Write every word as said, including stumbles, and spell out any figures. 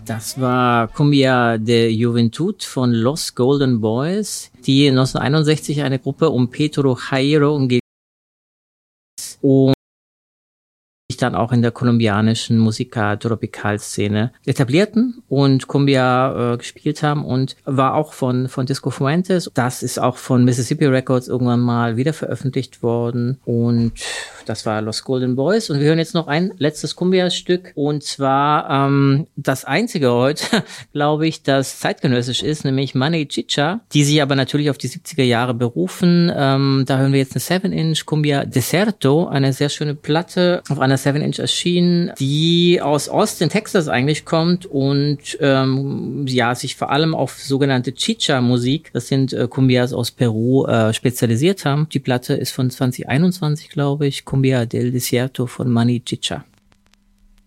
Das war Cumbia de Juventud von Los Golden Boys, die neunzehnhunderteinundsechzig eine Gruppe um Pedro Jairo und sich dann auch in der kolumbianischen Musica-Tropical-Szene etablierten und Cumbia äh, gespielt haben und war auch von von Disco Fuentes. Das ist auch von Mississippi Records irgendwann mal wieder veröffentlicht worden und das war Los Golden Boys. Und wir hören jetzt noch ein letztes Cumbia-Stück und zwar ähm, das einzige heute, glaube ich, das zeitgenössisch ist, nämlich Mani Chicha, die sich aber natürlich auf die siebziger Jahre berufen. Ähm, da hören wir jetzt eine seven inch Cumbia Deserto, eine sehr schöne Platte auf einer seven inch erschienen, die aus Austin, Texas eigentlich kommt und ähm, ja sich vor allem auf sogenannte Chicha-Musik, das sind äh, Cumbias aus Peru, äh, spezialisiert haben. Die Platte ist von zwanzig einundzwanzig, glaube ich, Cumbia del Desierto von Mani Chicha.